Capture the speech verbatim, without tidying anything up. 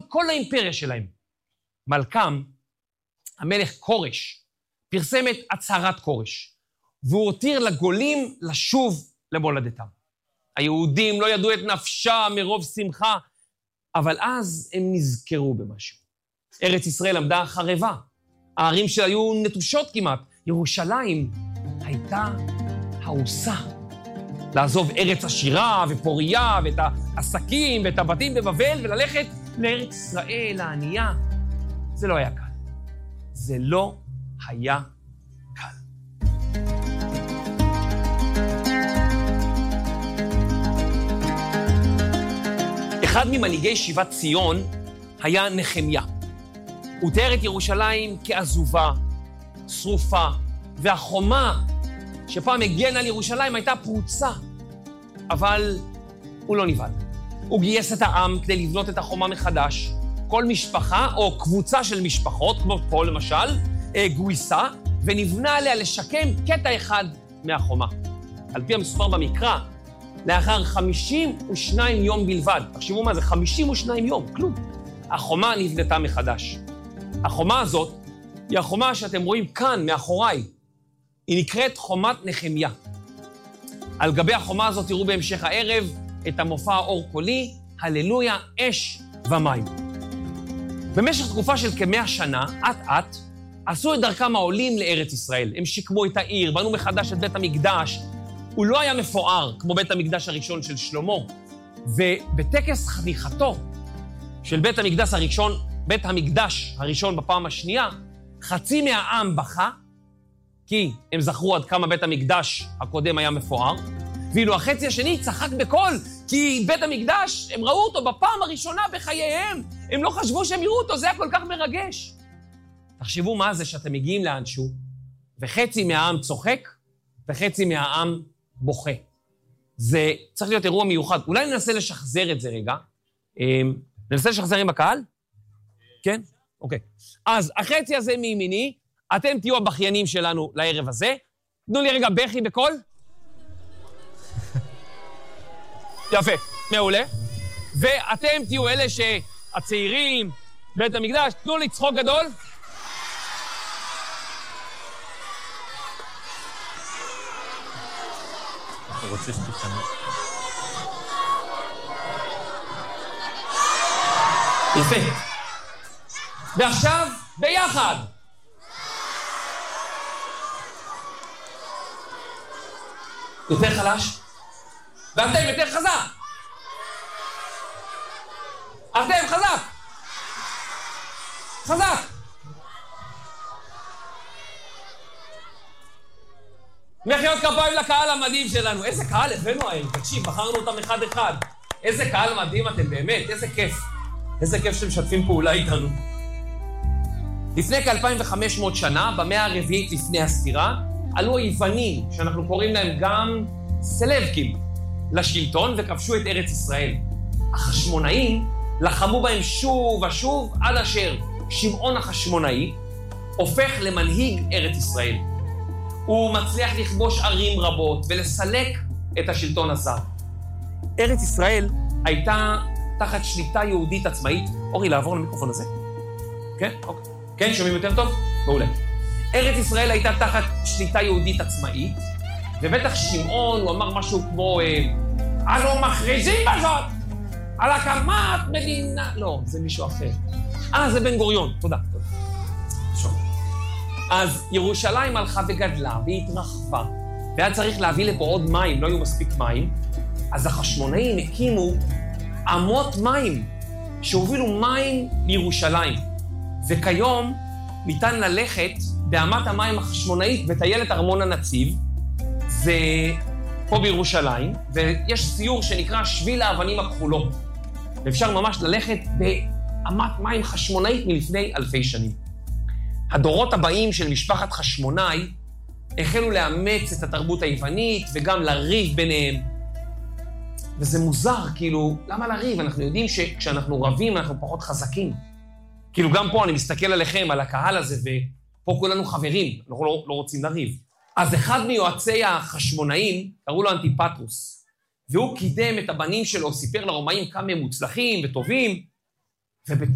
כל האימפריה שלהם. מלכם, המלך קורש, פרסם את הצהרת קורש, והוא הותיר לגולים לשוב למולדתם. היהודים לא ידעו את נפשה מרוב שמחה, אבל אז הם נזכרו במשהו. ארץ ישראל עמדה חרבה, הערים שלה היו נטושות כמעט, ירושלים הייתה הרוסה. לעזוב ארץ עשירה ופוריה ואת העסקים ואת הבתים בבבל וללכת לארץ ישראל הענייה, זה לא היה קל. זה לא היה קל. אחד ממנהיגי שיבת ציון היה נחמיה. הוא תיאר את ירושלים כעזובה, שרופה, והחומה שפעם הגנה על ירושלים הייתה פרוצה. אבל הוא לא נבהל. הוא גייס את העם כדי לבנות את החומה מחדש. כל משפחה או קבוצה של משפחות, כמו פה למשל, גויסה, ונבנה עליה לשקם קטע אחד מהחומה. על פי המסופר במקרא, לאחר חמישים ושניים יום בלבד, תחשבו מה זה, חמישים ושניים יום, כלום. החומה נבנתה מחדש. החומה הזאת היא החומה שאתם רואים כאן, מאחוריי. היא נקראת חומת נחמיה. על גבי החומה הזאת תראו בהמשך הערב את המופע האור קולי, הללויה, אש ומים. במשך תקופה של כמאה שנה, אט-אט, עשו את דרכם העולים לארץ ישראל. הם שיקמו את העיר, בנו מחדש את בית המקדש. הוא לא היה מפואר כמו בית המקדש הראשון של שלמה. ובטקס חניכתו של בית המקדש הראשון, בית המקדש הראשון בפעם השנייה, חצי מהעם בכה, כי הם זכרו עד כמה בית המקדש הקודם היה מפואר, ואילו החצי השני צחק בקול, כי בית המקדש, הם ראו אותו בפעם הראשונה בחייהם, הם לא חשבו שהם יראו אותו, זה היה כל כך מרגש. תחשבו מה זה שאתם מגיעים לאנשהו, וחצי מהעם צוחק, וחצי מהעם בוכה. זה צריך להיות אירוע מיוחד. אולי ננסה לשחזר את זה רגע. ננסה לשחזר עם הקהל? כן? אוקיי. אז החצי הזה מימיני, אתם תהיו הבחיינים שלנו לערב הזה. תנו לי רגע בכי בקול. יפה, מעולה. ואתם תהיו אלה שהצעירים, בית המקדש, תנו לי צחוק גדול. אני רוצה שתשתנה. יפה. ועכשיו, ביחד. יותר חלש. ואתם יותר חזק. אתם חזק. חזק. מחיאות כפיים לקהל המדהים שלנו. איזה קהל הבאנו היום, תקשיב, בחרנו אותם אחד אחד. איזה קהל מדהים אתם, באמת, איזה כיף. איזה כיף שאתם משתפים פעולה איתנו. לפני כ-אלפיים וחמש מאות שנה, במאה הרביעית לפני הספירה, עלו היוונים, שאנחנו קוראים להם גם סלבקים, לשלטון וכבשו את ארץ ישראל. החשמונאים לחמו בהם שוב ושוב עד אשר שמעון החשמונאי הופך למנהיג ארץ ישראל. הוא מצליח לכבוש ערים רבות ולסלק את השלטון הזר. ארץ ישראל הייתה תחת שליטה יהודית עצמאית. אורי, לעבור למיקרופון הזה. כן? אוקיי. כן, שומעים יותר טוב? מעולה. ארץ ישראל הייתה תחת שליטה יהודית עצמאית, ובטח שמעון הוא אמר משהו כמו, אנו מכריזים בזאת על הקמת מדינה... לא, זה מישהו אחר. אה, זה בן גוריון. תודה. תודה. שוב. אז ירושלים הלכה וגדלה והתרחבה, והיה צריך להביא לפה עוד מים, לא היו מספיק מים, אז החשמונאים הקימו אמות מים שהובילו מים לירושלים. וכיום ניתן ללכת באמת המים החשמונאית וטיילת ארמון הנציב, זה פה בירושלים, ויש סיור שנקרא שביל האבנים הכחולות. ואפשר ממש ללכת באמת מים חשמונאית מלפני אלפי שנים. הדורות הבאים של משפחת חשמונאי החלו לאמץ את התרבות היוונית וגם לריב ביניהם. וזה מוזר, כאילו, למה לריב? אנחנו יודעים שכשאנחנו רבים אנחנו פחות חזקים. כאילו גם פה אני מסתכל עליכם, על הקהל הזה, ופה כולנו חברים, אנחנו לא, לא רוצים לריב. אז אחד מיועצי החשמונאים, קראו לו אנטיפטרוס, והוא קידם את הבנים שלו, סיפר לרומאים כמה הם מוצלחים וטובים,